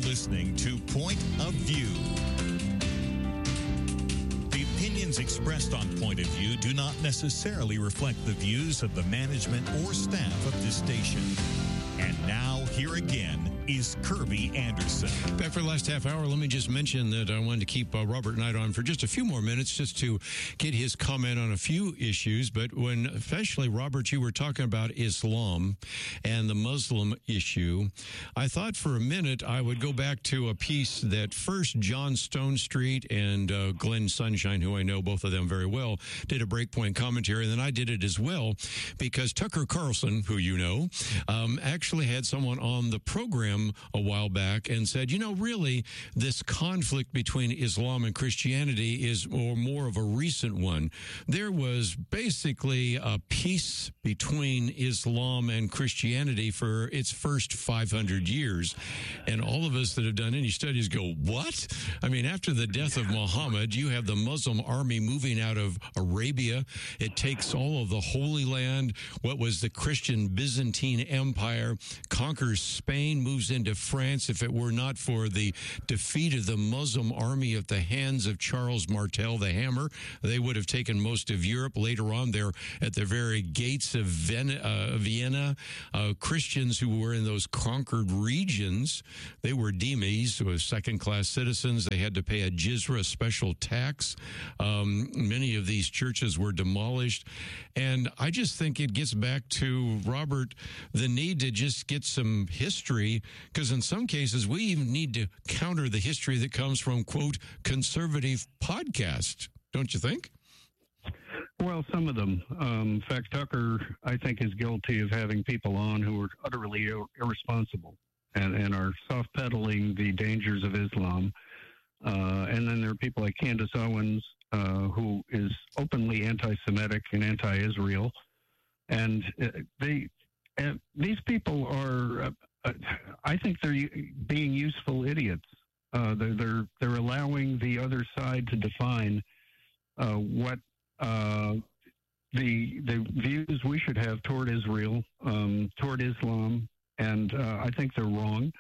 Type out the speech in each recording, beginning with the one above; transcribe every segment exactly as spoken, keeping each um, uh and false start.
listening to Point of View. The opinions expressed on Point of View do not necessarily reflect the views of the management or staff of this station. And now, here again is Kirby Anderson. Back for the last half hour, let me just mention that I wanted to keep uh, Robert Knight on for just a few more minutes just to get his comment on a few issues. But when, especially, Robert, you were talking about Islam and the Muslim issue, I thought for a minute I would go back to a piece that first John Stonestreet and uh, Glenn Sunshine, who I know both of them very well, did a Breakpoint commentary, and then I did it as well because Tucker Carlson, who you know, um, actually had someone on the program a while back and said, you know, really, this conflict between Islam and Christianity is or more of a recent one. There was basically a peace between Islam and Christianity for its first five hundred years. And all of us that have done any studies go, what? I mean, after the death of Muhammad, you have the Muslim army moving out of Arabia. It takes all of the Holy Land, what was the Christian Byzantine Empire, conquers Spain, moves into France. If it were not for the defeat of the Muslim army at the hands of Charles Martel the Hammer, they would have taken most of Europe. Later on, they're at the very gates of Ven- uh, Vienna. Uh, Christians who were in those conquered regions, they were dhimmis, who were second-class citizens. They had to pay a jizra, a special tax. Um, many of these churches were demolished. And I just think it gets back to, Robert, the need to just get some history, because in some cases we even need to counter the history that comes from, quote, conservative podcast, don't you think? Well, some of them. Um, in fact, Tucker, I think, is guilty of having people on who are utterly ir- irresponsible and, and are soft-pedaling the dangers of Islam. Uh, and then there are people like Candace Owens, uh, who is openly anti-Semitic and anti-Israel. And uh, they, uh, these people are... Uh, Uh, I think they're being useful idiots. Uh, they're, they're they're allowing the other side to define uh, what uh, the the views we should have toward Israel, um, toward Islam, and uh, I think they're wrong.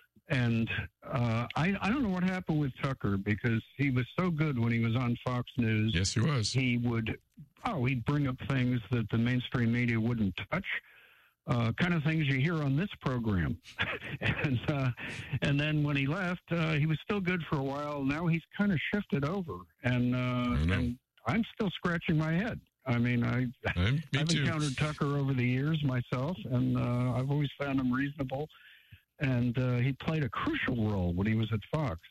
And uh, I I don't know what happened with Tucker, because he was so good when he was on Fox News. Yes, he was. He would oh he'd bring up things that the mainstream media wouldn't touch. Uh, kind of things you hear on this program. and uh, and then when he left, uh, he was still good for a while. Now he's kind of shifted over. And, uh, and I'm still scratching my head. I mean, I, I'm, I've too. encountered Tucker over the years myself, and uh, I've always found him reasonable. And uh, he played a crucial role when he was at Fox.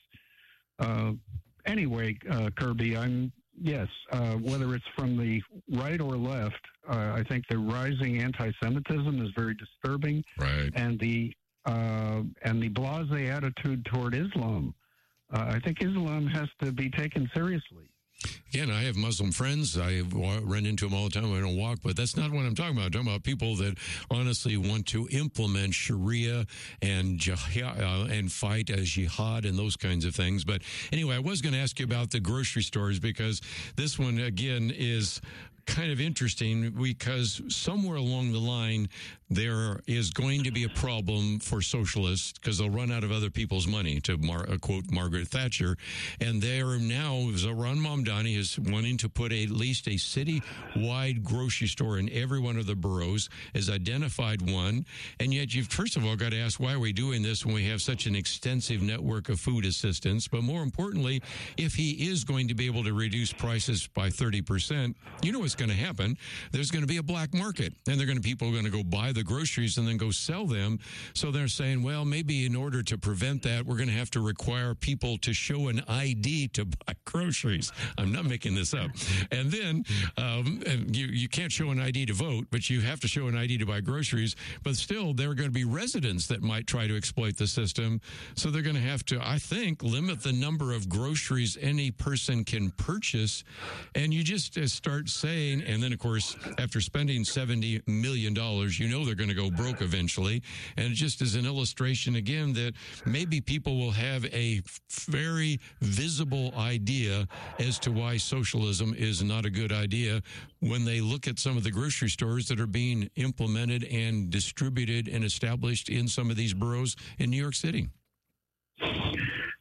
Uh, anyway, uh, Kirby, I'm... Yes, uh, whether it's from the right or left, uh, I think the rising anti-Semitism is very disturbing, right? And the uh, and the blasé attitude toward Islam, uh, I think Islam has to be taken seriously. Again, I have Muslim friends. I run into them all the time. I don't walk, but that's not what I'm talking about. I'm talking about people that honestly want to implement Sharia and jihad, uh, and fight as jihad and those kinds of things. But anyway, I was going to ask you about the grocery stores, because this one, again, is kind of interesting, because somewhere along the line there is going to be a problem for socialists, because they'll run out of other people's money, to mar- uh, quote Margaret Thatcher. And there now, Zohran Mamdani is wanting to put a, at least a city-wide grocery store in every one of the boroughs, has identified one. And yet you've first of all got to ask, why are we doing this when we have such an extensive network of food assistance? But more importantly, if he is going to be able to reduce prices by thirty percent, you know what's going to happen. There's going to be a black market, and they're going to people are going to go buy the groceries and then go sell them. So they're saying, well, maybe in order to prevent that, we're going to have to require people to show an I D to buy groceries. I'm not making this up. And then um, and you you can't show an I D to vote, but you have to show an I D to buy groceries. But still, there are going to be residents that might try to exploit the system. So they're going to have to, I think, limit the number of groceries any person can purchase. And you just uh, start saying, and then, of course, after spending seventy million dollars, you know they're going to go broke eventually. And it just is an illustration, again, that maybe people will have a very visible idea as to why socialism is not a good idea when they look at some of the grocery stores that are being implemented and distributed and established in some of these boroughs in New York City.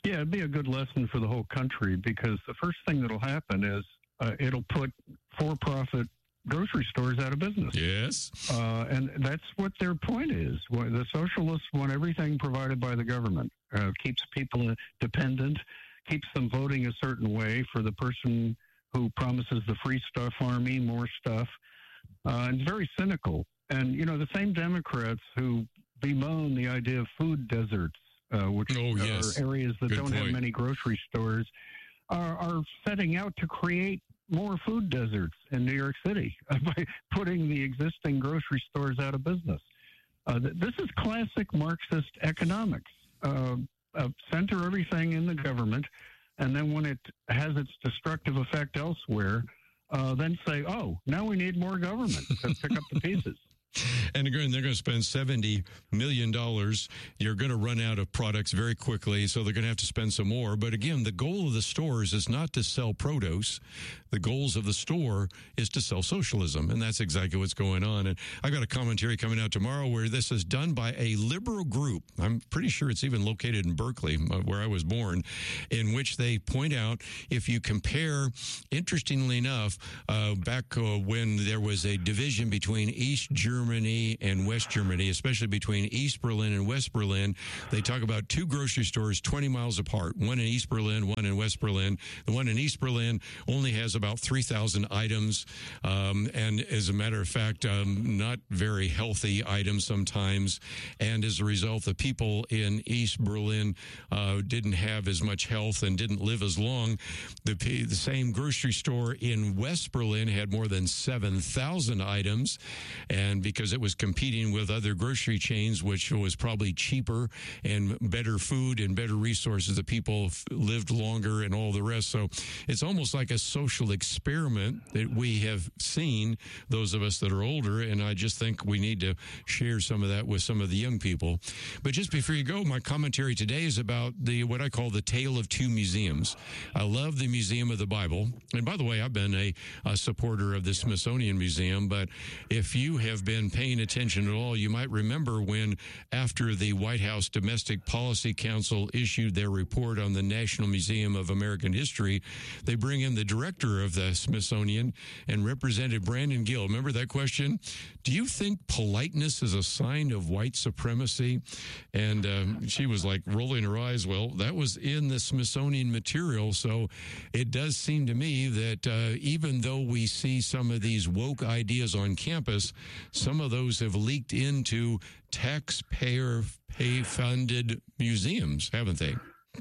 Yeah, it'd be a good lesson for the whole country because the first thing that'll happen is uh, it'll put for-profit grocery stores out of business. Yes. Uh, and that's what their point is. The socialists want everything provided by the government. Uh, keeps people dependent, keeps them voting a certain way for the person who promises the free stuff army, more stuff. Uh, and it's very cynical. And, you know, the same Democrats who bemoan the idea of food deserts, uh, which oh, yes. are areas that Good don't point. have many grocery stores, are, are setting out to create more food deserts in New York City by putting the existing grocery stores out of business. Uh, th- this is classic Marxist economics. Uh, uh, center everything in the government, and then when it has its destructive effect elsewhere, uh, then say, oh, now we need more government to pick up the pieces. And again, they're going to spend seventy million dollars. You're going to run out of products very quickly, so they're going to have to spend some more. But again, the goal of the stores is not to sell produce. The goals of the store is to sell socialism, and that's exactly what's going on. And I've got a commentary coming out tomorrow where this is done by a liberal group. I'm pretty sure it's even located in Berkeley, where I was born, in which they point out if you compare, interestingly enough, uh, back uh, when there was a division between East Germany and West Germany, especially between East Berlin and West Berlin, they talk about two grocery stores twenty miles apart, one in East Berlin, one in West Berlin. The one in East Berlin only has about three thousand items, um, and as a matter of fact, um, not very healthy items sometimes. And as a result, the people in East Berlin uh, didn't have as much health and didn't live as long. The, the same grocery store in West Berlin had more than seven thousand items, and because it was competing with other grocery chains, which was probably cheaper and better food and better resources, the people f- lived longer and all the rest. So it's almost like a social experiment that we have seen, those of us that are older, and I just think we need to share some of that with some of the young people. But just before you go, my commentary today is about the what I call the tale of two museums. I love the Museum of the Bible. And by the way, I've been a, a supporter of the Smithsonian Museum, but if you have been paying attention at all, you might remember when, after the White House Domestic Policy Council issued their report on the National Museum of American History, they bring in the director of the Smithsonian and Representative Brandon Gill. Remember that question? Do you think politeness is a sign of white supremacy? And um, she was like rolling her eyes. Well, that was in the Smithsonian material. So it does seem to me that uh, even though we see some of these woke ideas on campus, some of those have leaked into taxpayer pay funded museums, haven't they?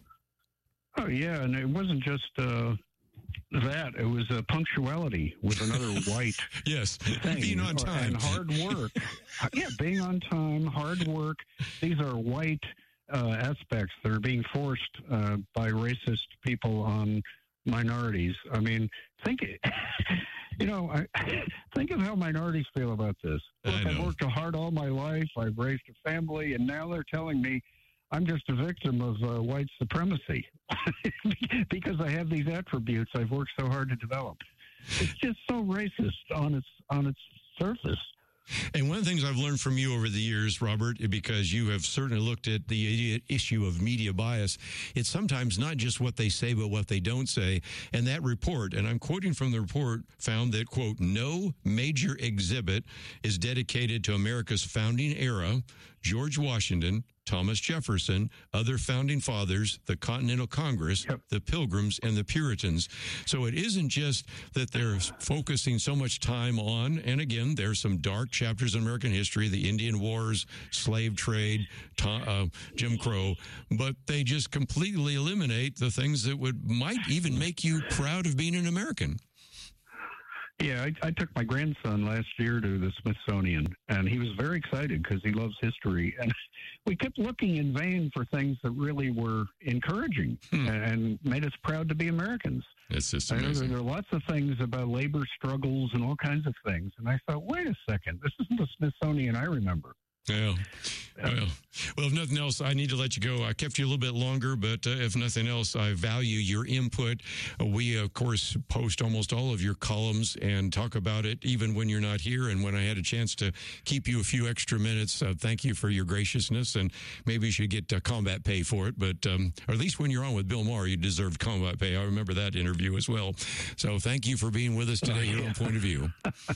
Oh, yeah. And it wasn't just uh, that. It was uh, punctuality with another white yes, thing. Being on time. And hard work. yeah, being on time, hard work. These are white uh, aspects that are being forced uh, by racist people on minorities. I mean, think, you know, I, think of how minorities feel about this. Look, I've worked hard all my life. I've raised a family, and now they're telling me I'm just a victim of uh, white supremacy because I have these attributes I've worked so hard to develop. It's just so racist on its on its surface. And one of the things I've learned from you over the years, Robert, because you have certainly looked at the issue of media bias, it's sometimes not just what they say, but what they don't say. And that report, and I'm quoting from the report, found that, quote, no major exhibit is dedicated to America's founding era, George Washington, Thomas Jefferson, other founding fathers, the Continental Congress, yep. the Pilgrims, and the Puritans. So it isn't just that they're focusing so much time on, and again, there's some dark chapters in American history, the Indian Wars, slave trade, uh, Jim Crow, but they just completely eliminate the things that would might even make you proud of being an American. Yeah, I, I took my grandson last year to the Smithsonian, and he was very excited because he loves history. And we kept looking in vain for things that really were encouraging hmm. and made us proud to be Americans. It's just I know amazing. there are lots of things about labor struggles and all kinds of things. And I thought, wait a second, this isn't the Smithsonian I remember. Yeah. Well, well, if nothing else, I need to let you go. I kept you a little bit longer, but uh, if nothing else, I value your input. Uh, we, of course, post almost all of your columns and talk about it even when you're not here. And when I had a chance to keep you a few extra minutes, uh, thank you for your graciousness. And maybe you should get uh, combat pay for it. But um, or at least when you're on with Bill Maher, you deserved combat pay. I remember that interview as well. So thank you for being with us today, your own point of view.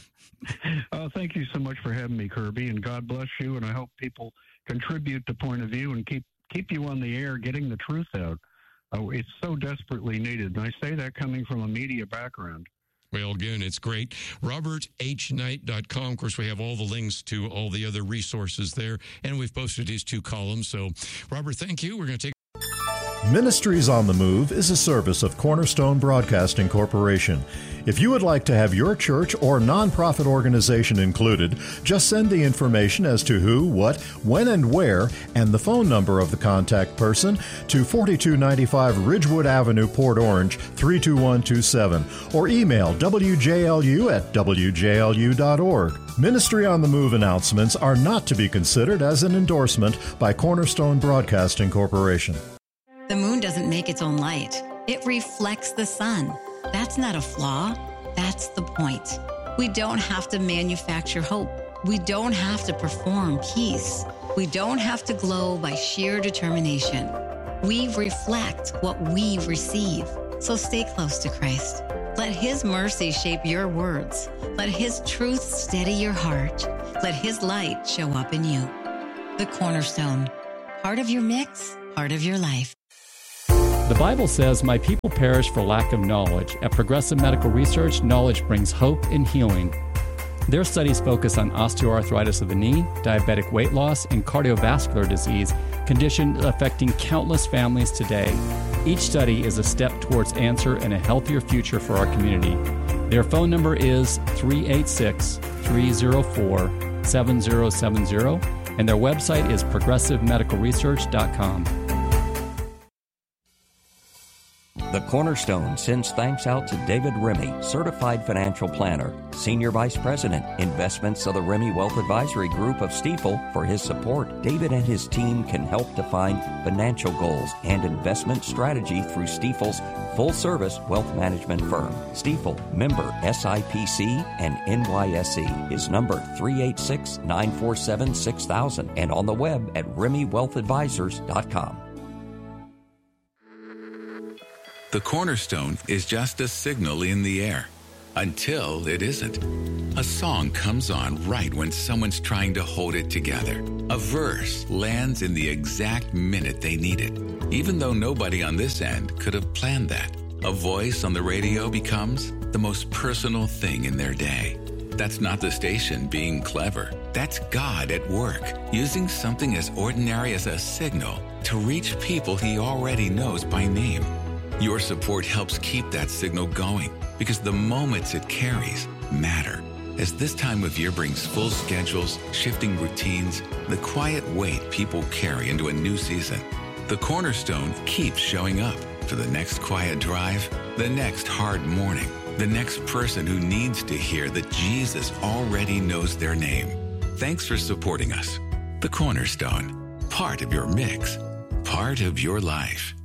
Oh, thank you so much for having me, Kirby, and God bless you. And I hope people contribute to Point of View and keep keep you on the air, getting the truth out. Oh, it's so desperately needed. And I say that coming from a media background. Well, again, it's great. Robert H Knight dot com. Of course, we have all the links to all the other resources there, and we've posted his two columns. So, Robert, thank you. We're going to take Ministries on the Move is a service of Cornerstone Broadcasting Corporation. If you would like to have your church or nonprofit organization included, just send the information as to who, what, when, and where, and the phone number of the contact person to forty-two ninety-five Ridgewood Avenue, Port Orange, three two one two seven, or email W J L U at W J L U dot org. Ministry on the Move announcements are not to be considered as an endorsement by Cornerstone Broadcasting Corporation. The moon doesn't make its own light. It reflects the sun. That's not a flaw. That's the point. We don't have to manufacture hope. We don't have to perform peace. We don't have to glow by sheer determination. We reflect what we receive. So stay close to Christ. Let His mercy shape your words. Let His truth steady your heart. Let His light show up in you. The Cornerstone. Part of your mix, part of your life. The Bible says, "My people perish for lack of knowledge." At Progressive Medical Research, knowledge brings hope and healing. Their studies focus on osteoarthritis of the knee, diabetic weight loss, and cardiovascular disease, conditions affecting countless families today. Each study is a step towards answer and a healthier future for our community. Their phone number is three eight six, three zero four, seven zero seven zero, and their website is progressive medical research dot com. The Cornerstone sends thanks out to David Remy, Certified Financial Planner, Senior Vice President, Investments of the Remy Wealth Advisory Group of Stifel, for his support. David and his team can help define financial goals and investment strategy through Stifel's full-service wealth management firm. Stifel, member S I P C and N Y S E. His number three eight six, nine four seven, six thousand and on the web at remy wealth advisors dot com. The Cornerstone is just a signal in the air, until it isn't. A song comes on right when someone's trying to hold it together. A verse lands in the exact minute they need it, even though nobody on this end could have planned that. A voice on the radio becomes the most personal thing in their day. That's not the station being clever. That's God at work, using something as ordinary as a signal to reach people He already knows by name. Your support helps keep that signal going, because the moments it carries matter. As this time of year brings full schedules, shifting routines, the quiet weight people carry into a new season, the Cornerstone keeps showing up for the next quiet drive, the next hard morning, the next person who needs to hear that Jesus already knows their name. Thanks for supporting us. The Cornerstone, part of your mix, part of your life.